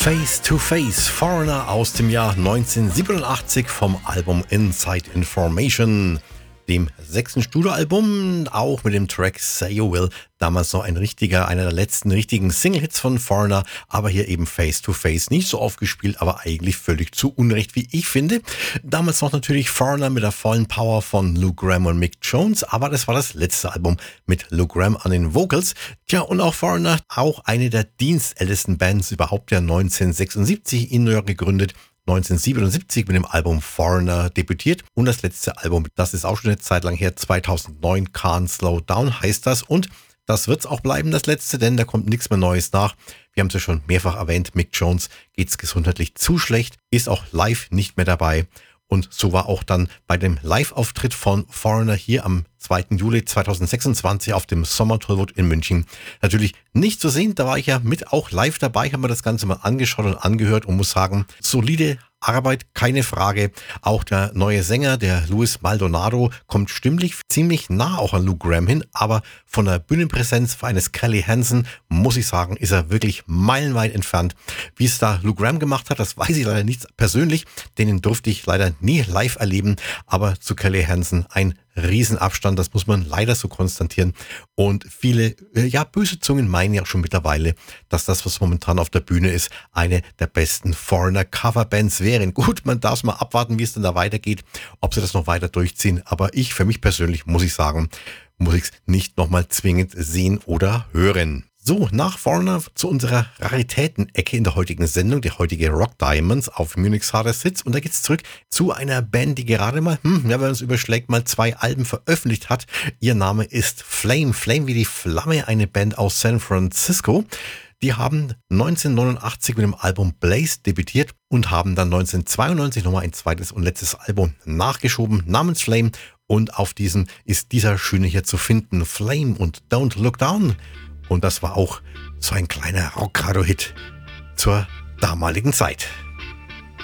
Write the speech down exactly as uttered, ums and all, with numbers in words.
Face to Face, Foreigner aus dem Jahr neunzehnhundertsiebenundachtzig vom Album Inside Information, dem sechsten Studioalbum, auch mit dem Track Say You Will, damals noch ein richtiger, einer der letzten richtigen Single-Hits von Foreigner, aber hier eben Face to Face, nicht so oft gespielt, aber eigentlich völlig zu Unrecht, wie ich finde. Damals noch natürlich Foreigner mit der vollen Power von Lou Gramm und Mick Jones, aber das war das letzte Album mit Lou Gramm an den Vocals. Tja, und auch Foreigner, auch eine der dienstältesten Bands überhaupt, ja neunzehnhundertsechsundsiebzig in New York gegründet, neunzehnhundertsiebenundsiebzig mit dem Album Foreigner debütiert und das letzte Album, das ist auch schon eine Zeit lang her, zweitausendneun, Can't Slow Down heißt das, und das wird's auch bleiben, das letzte, denn da kommt nichts mehr Neues nach. Wir haben es ja schon mehrfach erwähnt, Mick Jones geht's gesundheitlich zu schlecht, ist auch live nicht mehr dabei. Und so war auch dann bei dem Live-Auftritt von Foreigner hier am zweiten Juli zweitausendsechsundzwanzig auf dem Sommer Tollwood in München natürlich nicht zu sehen. Da war ich ja mit auch live dabei, habe mir das Ganze mal angeschaut und angehört und muss sagen, solide Arbeit, keine Frage. Auch der neue Sänger, der Luis Maldonado, kommt stimmlich ziemlich nah auch an Lou Gramm hin, aber von der Bühnenpräsenz eines Kelly Hansen, muss ich sagen, ist er wirklich meilenweit entfernt. Wie es da Lou Gramm gemacht hat, das weiß ich leider nicht persönlich, den durfte ich leider nie live erleben, aber zu Kelly Hansen ein Riesenabstand, das muss man leider so konstatieren. Und viele, ja, böse Zungen meinen ja schon mittlerweile, dass das, was momentan auf der Bühne ist, eine der besten Foreigner-Coverbands wären. Gut, man darf mal abwarten, wie es denn da weitergeht, ob sie das noch weiter durchziehen. Aber ich, für mich persönlich, muss ich sagen, muss ich es nicht nochmal zwingend sehen oder hören. So, nach Foreigner zu unserer Raritäten-Ecke in der heutigen Sendung, die heutige Rock Diamonds auf Munich's Hardest Hits. Und da geht's zurück zu einer Band, die gerade mal, hm, ja, wenn man es überschlägt, mal zwei Alben veröffentlicht hat. Ihr Name ist Flame. Flame wie die Flamme, eine Band aus San Francisco. Die haben neunzehnhundertneunundachtzig mit dem Album Blaze debütiert und haben dann neunzehnhundertzweiundneunzig nochmal ein zweites und letztes Album nachgeschoben namens Flame. Und auf diesem ist dieser schöne hier zu finden, Flame und Don't Look Down. Und das war auch so ein kleiner Rock-Radio-Hit zur damaligen Zeit.